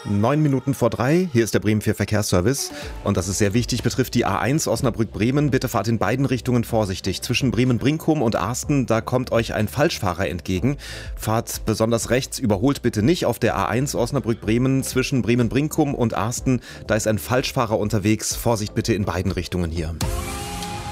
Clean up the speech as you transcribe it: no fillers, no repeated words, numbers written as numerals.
2:09. Hier ist der Bremen 4 Verkehrsservice. Und das ist sehr wichtig, betrifft die A1 Osnabrück-Bremen. Bitte fahrt in beiden Richtungen vorsichtig. Zwischen Bremen-Brinkum und Aarsten, da kommt euch ein Falschfahrer entgegen. Fahrt besonders rechts, überholt bitte nicht auf der A1 Osnabrück-Bremen. Zwischen Bremen-Brinkum und Aarsten, da ist ein Falschfahrer unterwegs. Vorsicht bitte in beiden Richtungen hier.